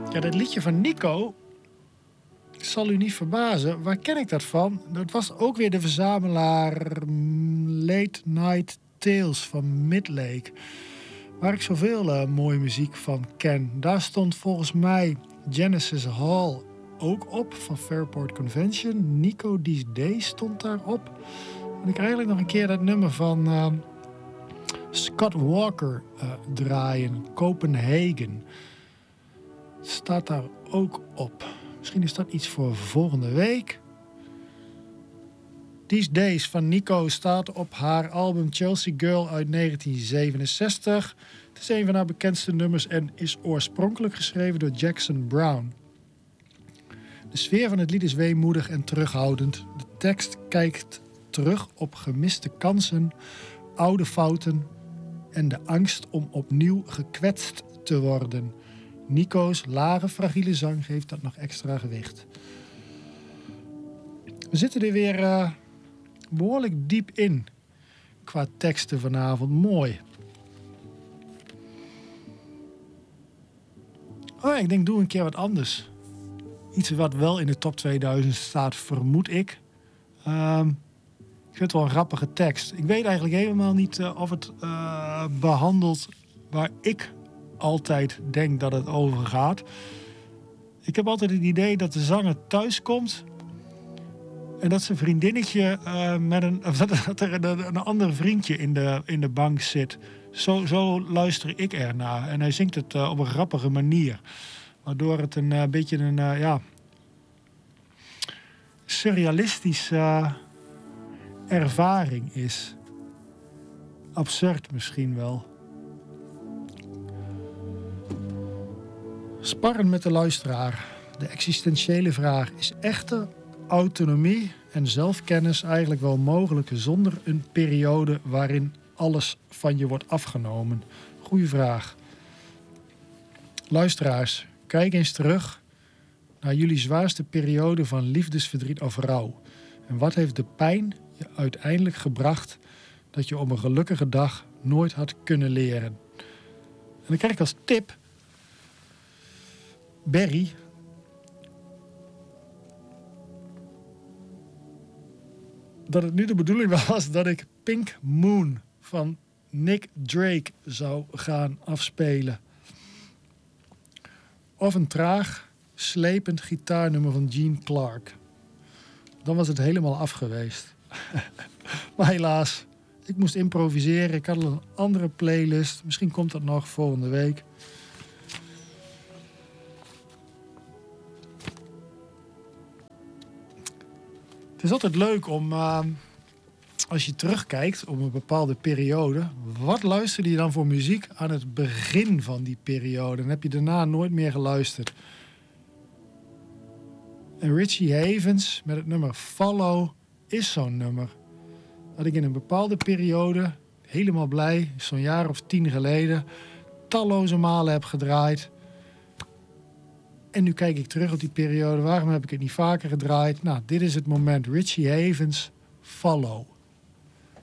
Ja, dat liedje van Nico zal u niet verbazen. Waar ken ik dat van? Dat was ook weer de verzamelaar Late Night Tales van Midlake. Waar ik zoveel mooie muziek van ken. Daar stond volgens mij Genesis Hall ook op van Fairport Convention. Nico These Days stond daarop. En ik eigenlijk nog een keer dat nummer van Scott Walker draaien. Copenhagen. Staat daar ook op. Misschien is dat iets voor volgende week. These Days van Nico staat op haar album Chelsea Girl uit 1967. Het is een van haar bekendste nummers en is oorspronkelijk geschreven door Jackson Browne. De sfeer van het lied is weemoedig en terughoudend. De tekst kijkt terug op gemiste kansen, oude fouten en de angst om opnieuw gekwetst te worden. Nico's lage, fragiele zang geeft dat nog extra gewicht. We zitten er weer behoorlijk diep in qua teksten vanavond. Mooi. Oh, ik denk, doe een keer wat anders. Iets wat wel in de top 2000 staat, vermoed ik. Ik vind het wel een grappige tekst. Ik weet eigenlijk helemaal niet of het behandelt waar ik altijd denk dat het over gaat. Ik heb altijd het idee dat de zanger thuis komt en dat zijn vriendinnetje dat er een ander vriendje in de bank zit. Zo luister ik ernaar. En hij zingt het op een grappige manier. Waardoor het een beetje een surrealistische ervaring is. Absurd misschien wel. Sparren met de luisteraar. De existentiële vraag: is echte autonomie en zelfkennis eigenlijk wel mogelijk zonder een periode waarin alles van je wordt afgenomen? Goeie vraag. Luisteraars, kijk eens terug naar jullie zwaarste periode van liefdesverdriet of rouw. En wat heeft de pijn je uiteindelijk gebracht dat je op een gelukkige dag nooit had kunnen leren? En dan krijg ik als tip Barry. Dat het nu de bedoeling was dat ik Pink Moon van Nick Drake zou gaan afspelen. Of een traag, slepend gitaarnummer van Gene Clark. Dan was het helemaal af geweest. Maar helaas, ik moest improviseren. Ik had al een andere playlist. Misschien komt dat nog volgende week. Het is altijd leuk om, als je terugkijkt op een bepaalde periode, wat luisterde je dan voor muziek aan het begin van die periode? En heb je daarna nooit meer geluisterd. En Richie Havens met het nummer Follow is zo'n nummer. Dat ik in een bepaalde periode, helemaal blij, zo'n jaar of 10 geleden, talloze malen heb gedraaid. En nu kijk ik terug op die periode. Waarom heb ik het niet vaker gedraaid? Nou, dit is het moment. Richie Havens, Follow.